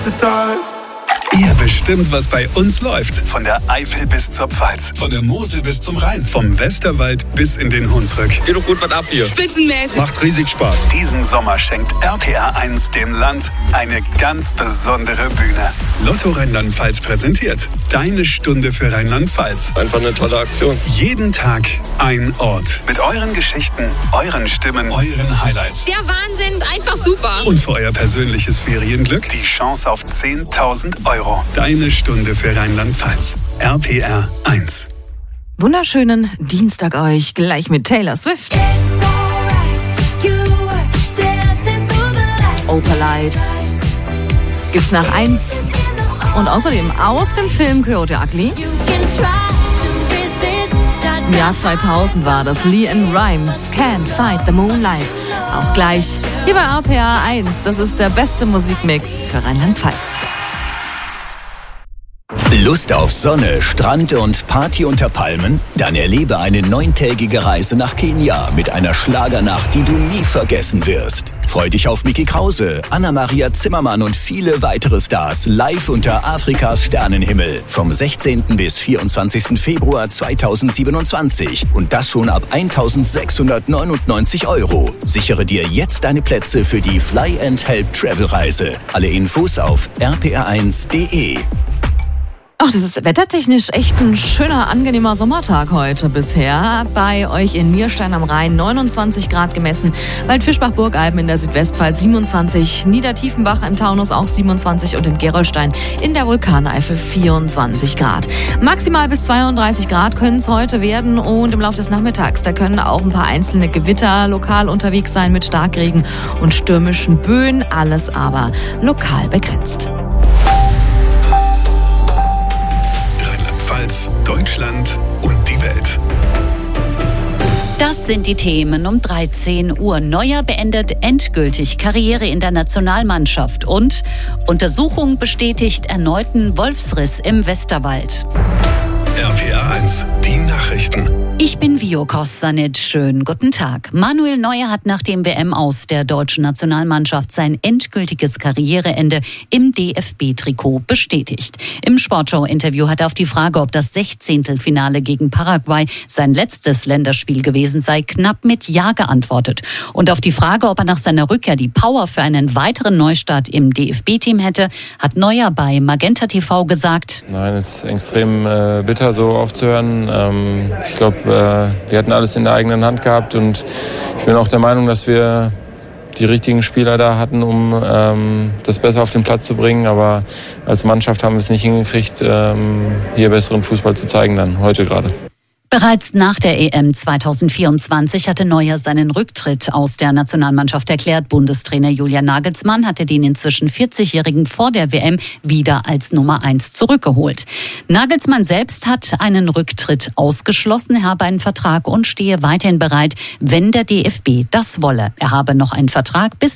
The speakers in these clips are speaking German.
Ihr bestimmt, was bei uns läuft. Von der Eifel bis zur Pfalz. Von der Mosel bis zum Rhein. Vom Westerwald bis in den Hunsrück. Geht doch gut was ab hier. Spitzenmäßig. Macht riesig Spaß. Diesen Sommer schenkt RPR1 dem Land eine ganz besondere Bühne. Lotto Rheinland-Pfalz präsentiert Deine Stunde für Rheinland-Pfalz. Einfach eine tolle Aktion. Jeden Tag ein Ort. Mit euren Geschichten, euren Stimmen, euren Highlights. Der Wahnsinn, einfach super. Und für euer persönliches Ferienglück die Chance auf 10.000 Euro. Deine Stunde für Rheinland-Pfalz. RPR 1. Wunderschönen Dienstag euch, gleich mit Taylor Swift. Opalite gibt's nach 1. Und außerdem aus dem Film Coyote Ugly. Im Jahr 2000 war das LeAnn Rimes, Can't Fight the Moonlight. Auch gleich hier bei RPR 1. Das ist der beste Musikmix für Rheinland-Pfalz. Lust auf Sonne, Strand und Party unter Palmen? Dann erlebe eine 9-tägige Reise nach Kenia mit einer Schlagernacht, die du nie vergessen wirst. Freu dich auf Micky Krause, Anna-Maria Zimmermann und viele weitere Stars live unter Afrikas Sternenhimmel vom 16. bis 24. Februar 2027. Und das schon ab 1.699 €. Sichere dir jetzt deine Plätze für die Fly and Help Travel Reise. Alle Infos auf rpr1.de. Ach, das ist wettertechnisch echt ein schöner, angenehmer Sommertag heute bisher. Bei euch in Nierstein am Rhein 29 Grad gemessen, Waldfischbach-Burgalben in der Südwestpfalz 27, Niedertiefenbach im Taunus auch 27 und in Gerolstein in der Vulkaneifel 24 Grad. Maximal bis 32 Grad können es heute werden und im Laufe des Nachmittags, da können auch ein paar einzelne Gewitter lokal unterwegs sein mit Starkregen und stürmischen Böen, alles aber lokal begrenzt. Deutschland und die Welt. Das sind die Themen um 13 Uhr. Neuer beendet endgültig Karriere in der Nationalmannschaft und Untersuchung bestätigt erneuten Wolfsriss im Westerwald. RPR 1, die Nachrichten. Ich bin Vio Kostanic. Schönen guten Tag. Manuel Neuer hat nach dem WM-Aus der deutschen Nationalmannschaft sein endgültiges Karriereende im DFB-Trikot bestätigt. Im Sportschau-Interview hat er auf die Frage, ob das 16. Finale gegen Paraguay sein letztes Länderspiel gewesen sei, knapp mit Ja geantwortet. Und auf die Frage, ob er nach seiner Rückkehr die Power für einen weiteren Neustart im DFB-Team hätte, hat Neuer bei Magenta TV gesagt: Nein, es ist extrem bitter, so aufzuhören. Ich glaube, wir hatten alles in der eigenen Hand gehabt und ich bin auch der Meinung, dass wir die richtigen Spieler da hatten, um das besser auf den Platz zu bringen. Aber als Mannschaft haben wir es nicht hingekriegt, hier besseren Fußball zu zeigen dann, heute gerade. Bereits nach der EM 2024 hatte Neuer seinen Rücktritt aus der Nationalmannschaft erklärt. Bundestrainer Julian Nagelsmann hatte den inzwischen 40-Jährigen vor der WM wieder als Nummer 1 zurückgeholt. Nagelsmann selbst hat einen Rücktritt ausgeschlossen. Er habe einen Vertrag und stehe weiterhin bereit, wenn der DFB das wolle. Er habe noch einen Vertrag bis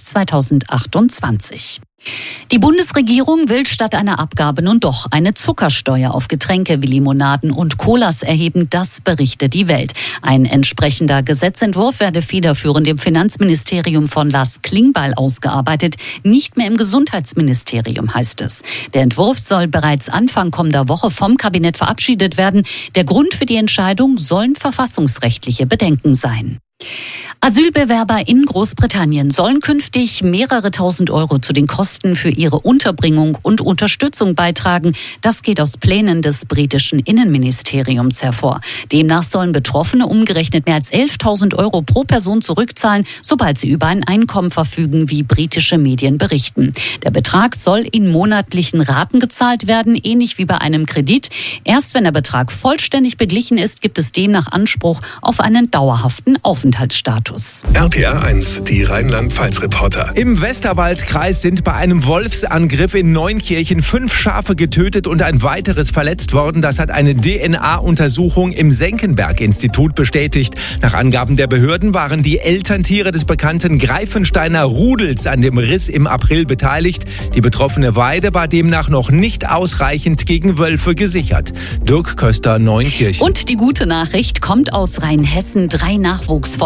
2028. Die Bundesregierung will statt einer Abgabe nun doch eine Zuckersteuer auf Getränke wie Limonaden und Colas erheben, das berichtet die Welt. Ein entsprechender Gesetzentwurf werde federführend im Finanzministerium von Lars Klingbeil ausgearbeitet, nicht mehr im Gesundheitsministerium, heißt es. Der Entwurf soll bereits Anfang kommender Woche vom Kabinett verabschiedet werden. Der Grund für die Entscheidung sollen verfassungsrechtliche Bedenken sein. Asylbewerber in Großbritannien sollen künftig mehrere tausend Euro zu den Kosten für ihre Unterbringung und Unterstützung beitragen. Das geht aus Plänen des britischen Innenministeriums hervor. Demnach sollen Betroffene umgerechnet mehr als 11.000 Euro pro Person zurückzahlen, sobald sie über ein Einkommen verfügen, wie britische Medien berichten. Der Betrag soll in monatlichen Raten gezahlt werden, ähnlich wie bei einem Kredit. Erst wenn der Betrag vollständig beglichen ist, gibt es demnach Anspruch auf einen dauerhaften Aufenthaltsstatus. RPR 1, die Rheinland-Pfalz-Reporter. Im Westerwaldkreis sind bei einem Wolfsangriff in Neunkirchen 5 Schafe getötet und ein weiteres verletzt worden. Das hat eine DNA-Untersuchung im Senckenberg-Institut bestätigt. Nach Angaben der Behörden waren die Elterntiere des bekannten Greifensteiner Rudels an dem Riss im April beteiligt. Die betroffene Weide war demnach noch nicht ausreichend gegen Wölfe gesichert. Dirk Köster, Neunkirchen. Und die gute Nachricht kommt aus Rheinhessen. 3 Nachwuchsforscher aus der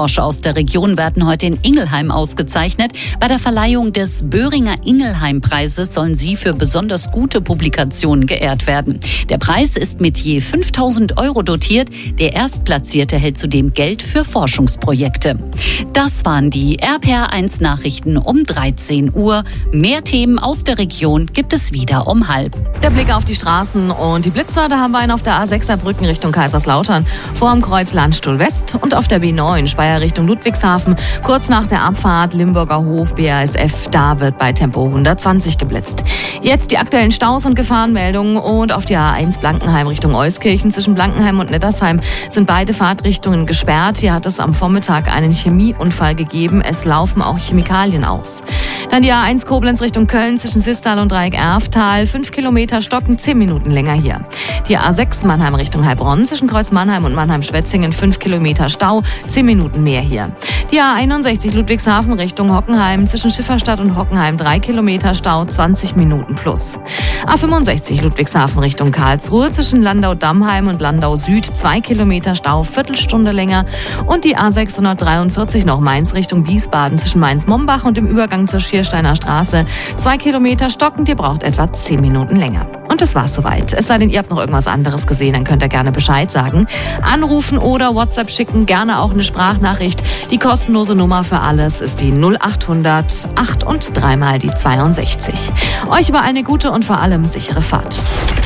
der Region werden heute in Ingelheim ausgezeichnet. Bei der Verleihung des Böhringer Ingelheim-Preises sollen sie für besonders gute Publikationen geehrt werden. Der Preis ist mit je 5.000 € dotiert. Der Erstplatzierte erhält zudem Geld für Forschungsprojekte. Das waren die RPR1-Nachrichten um 13 Uhr. Mehr Themen aus der Region gibt es wieder um 12:30. Der Blick auf die Straßen und die Blitzer, da haben wir einen auf der A6 Saarbrücken Richtung Kaiserslautern, vor dem Kreuz Landstuhl West und auf der B9 Speyer Richtung Ludwigshafen, kurz nach der Abfahrt Limburger Hof BASF, da wird bei Tempo 120 geblitzt. Jetzt die aktuellen Staus und Gefahrenmeldungen und auf die A1 Blankenheim Richtung Euskirchen zwischen Blankenheim und Nettersheim sind beide Fahrtrichtungen gesperrt. Hier hat es am Vormittag einen Chemieunfall gegeben. Es laufen auch Chemikalien aus. Dann die A1 Koblenz Richtung Köln zwischen Swisttal und Dreieck Erftal. 5 Kilometer stocken, 10 Minuten länger hier. Die A6 Mannheim Richtung Heilbronn zwischen Kreuz Mannheim und Mannheim-Schwetzingen 5 Kilometer Stau, 10 Minuten mehr hier. Die A61 Ludwigshafen Richtung Hockenheim zwischen Schifferstadt und Hockenheim 3 Kilometer Stau, 20 Minuten plus. A65 Ludwigshafen Richtung Karlsruhe zwischen Landau-Dammheim und Landau Süd 2 Kilometer Stau, Viertelstunde länger. Und die A643 noch Mainz Richtung Wiesbaden zwischen Mainz-Mombach und dem Übergang zur Schiersteiner Straße 2 Kilometer stockend, ihr braucht etwa 10 Minuten länger. Und das war's soweit. Es sei denn, ihr habt noch irgendwas anderes gesehen, dann könnt ihr gerne Bescheid sagen. Anrufen oder WhatsApp schicken, gerne auch eine Sprachnachricht. Die kostenlose Nummer für alles ist die 0800 8 und 3 mal die 62. Euch über eine gute und vor allem sichere Fahrt.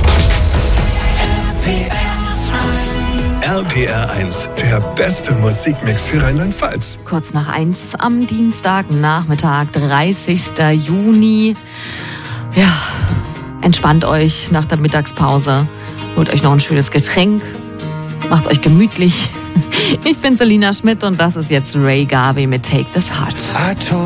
RPR1, der beste Musikmix für Rheinland-Pfalz. Kurz nach 1 am Dienstagnachmittag, 30. Juni. Ja, entspannt euch nach der Mittagspause. Holt euch noch ein schönes Getränk. Macht euch gemütlich. Ich bin Selina Schmidt und das ist jetzt Ray Garvey mit Take This Heart.